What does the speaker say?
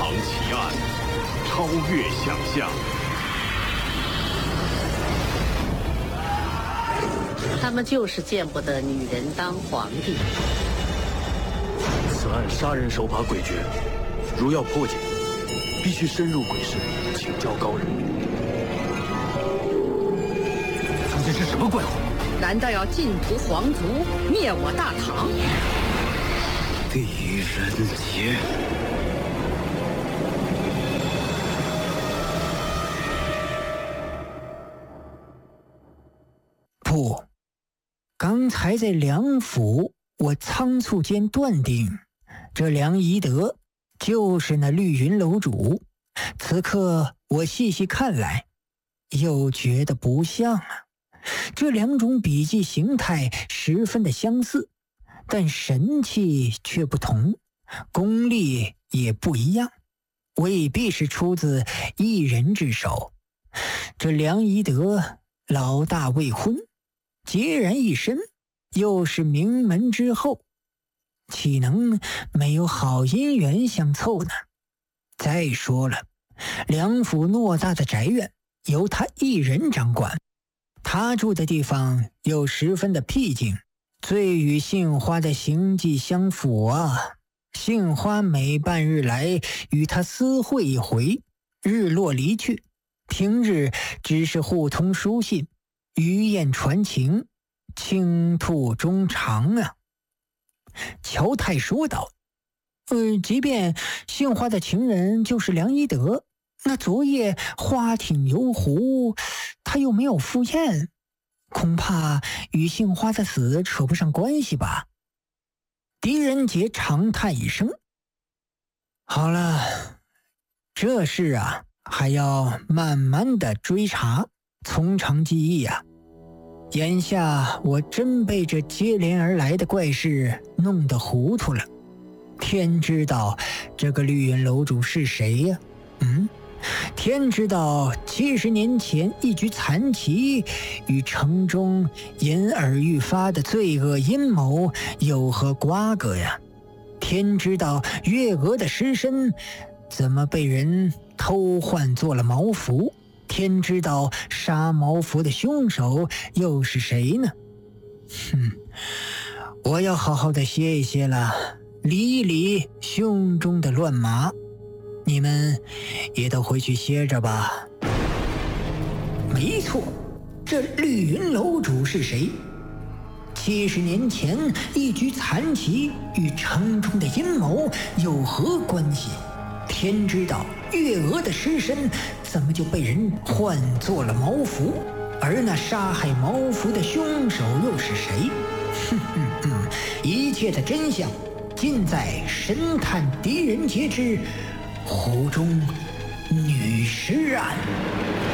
藏奇案，超越想象。 他们就是见不得女人当皇帝。 此案杀人手法诡谲，如要破解，必须深入鬼市，请教高人。 中间是什么怪物？ 难道要尽屠皇族，灭我大唐？ 狄仁杰。 不，刚才在梁府，我仓促间断定，这梁宜德就是那绿云楼主。此刻我细细看来，又觉得不像啊。这两种笔迹形态十分的相似，但神气却不同，功力也不一样，未必是出自一人之手。这梁宜德老大未婚，孑然一身，又是名门之后，岂能没有好姻缘相凑呢？再说了，梁府偌大的宅院由他一人掌管，他住的地方又十分的僻静，最与杏花的行迹相符啊。杏花每半日来与他私会一回，日落离去，平日只是互通书信，余雁传情，倾吐衷肠啊。乔太说道，即便杏花的情人就是梁宜德，那昨夜花艇游湖，他又没有赴宴，恐怕与杏花的死扯不上关系吧。狄仁杰长叹一声，好了，这事啊还要慢慢的追查，从长计议啊。眼下我真被这接连而来的怪事弄得糊涂了。天知道这个绿云楼主是谁呀？天知道70年前一局残棋与城中隐而愈发的罪恶阴谋有何瓜葛呀？天知道月娥的尸身怎么被人偷换做了毛服？天知道杀毛服的凶手又是谁呢？我要好好的歇一歇了，理一理胸中的乱麻。你们也都回去歇着吧。没错，这绿云楼主是谁？70年前一局残棋与城中的阴谋有何关系？天知道月娥的尸身怎么就被人换做了毛服？而那杀害毛服的凶手又是谁？一切的真相尽在神探狄仁杰之湖中女尸案。